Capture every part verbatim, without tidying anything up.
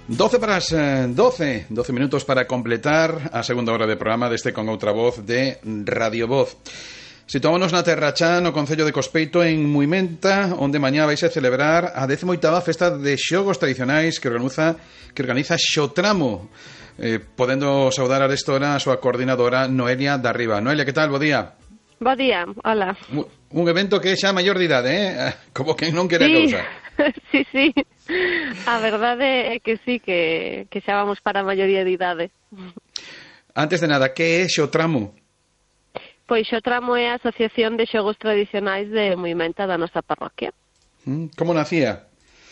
doce para as doce, doce minutos para completar a segunda hora de programa deste Con Outra Voz de Radio Voz. Situámonos na Terra Chá, no concello de Cospeito, en Muimenta, onde mañá vais a celebrar a décima oitava festa de xogos tradicionais que organiza, que organiza Xotramo. Eh, podendo saudar a restora a súa coordinadora Noelia Darriba. Noelia, que tal? Bo día. Bo día, hola. Un, un evento que é xa maior de idade, eh? Como que non quere sí. a cousa. sí, sí. A verdade é que sí, que, que xa vamos para a maioría de idade. Antes de nada, que é Xotramo? Pois Xotramo é a Asociación de Xogos Tradicionais de Muimenta da nosa parroquia. Como nacía?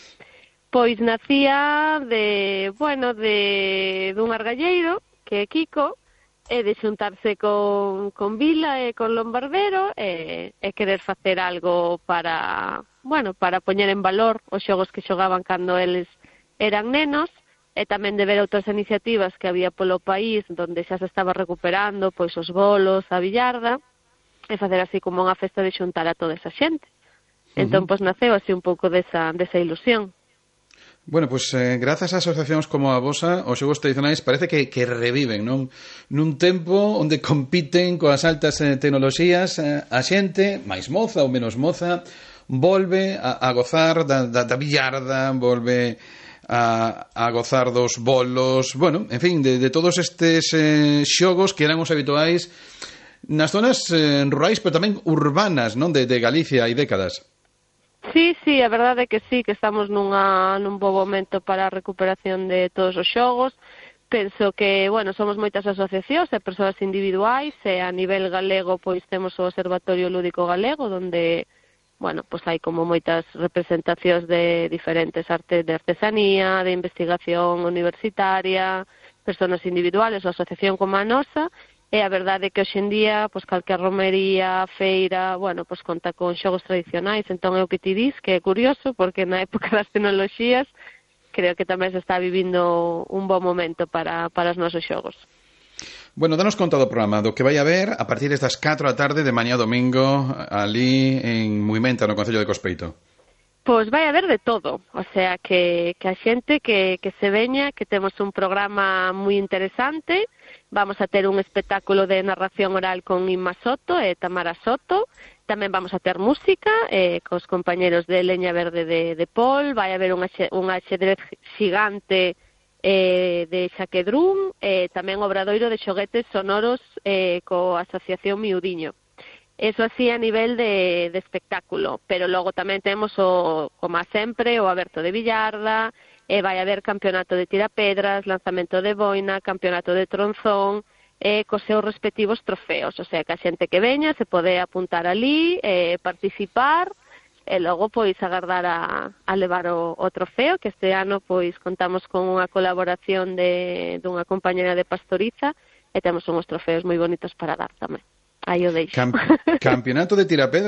Pois nacía de, bueno, de dun argalleiro, que é Kiko, e de xuntarse con, con Vila e con Lombardero e, e querer facer algo para, bueno, para poñer en valor os xogos que xogaban cando eles eran nenos, e tamén de ver outras iniciativas que había polo país onde xa se estaba recuperando pois os bolos, a billarda, e facer así como unha festa de xuntar a toda esa xente. Entón, uh-huh. pois naceu así un pouco desa, desa ilusión. Bueno, pois eh, grazas a asociacións como a vosa, os xogos tradicionais parece que, que reviven, non? Nun tempo onde compiten coas altas eh, tecnoloxías, eh, a xente, máis moza ou menos moza, volve a, a gozar da, da, da billarda, volve a, a gozar dos bolos, bueno, en fin, de, de todos estes eh, xogos que eran os habituais nas zonas eh, rurais, pero tamén urbanas, non? De, de Galicia hai décadas. Sí, sí, a verdade é que sí, que estamos nunha, nun bo momento para a recuperación de todos os xogos. Penso que, bueno, somos moitas asociacións e persoas individuais, e a nivel galego, pois temos o Observatorio Lúdico Galego, onde bueno, pois hai como moitas representacións de diferentes artes de artesanía, de investigación universitaria, persoas individuales ou asociación como a nosa, e a verdade é que hoxe en día, pois calquer romería, feira, bueno, pois conta con xogos tradicionais, entón é o que ti dis, que é curioso, porque na época das tecnoloxías creo que tamén se está vivindo un bo momento para, para os nosos xogos. Bueno, danos conta do programa, do que vai haber a partir das catro da tarde de mañá domingo ali en Muimenta, no concello de Cospeito. Pois vai haber de todo, o sea, que, que a xente que, que se veña, que temos un programa moi interesante, vamos a ter un espectáculo de narración oral con Inma Soto e Tamara Soto, tamén vamos a ter música eh, cos compañeros de Leña Verde de, de Pol, vai haber un, un axedrez xigante eh, de Xaquedrún, e eh, tamén obradoiro de xoguetes sonoros eh, coa Asociación Miudiño. Eso así a nivel de, de espectáculo, pero logo tamén temos o, como sempre, o aberto de billarda, e vai haber campeonato de tirapedras, lanzamento de boina, campeonato de tronzón, e cos seus respectivos trofeos, o sea, que a xente que veña se pode apuntar ali, e participar, e logo pois agardar a, a levar o, o trofeo, que este ano pois contamos con unha colaboración de dunha compañera de Pastoriza, e temos unhos trofeos moi bonitos para dar tamén. Aí o deixo. Camp- campeonato de tirapedras